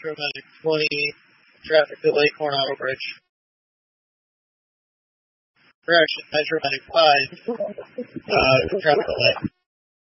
Metro Medic 20, traffic delay, Coronado Bridge. Correction, Metro Medic 5, traffic delay.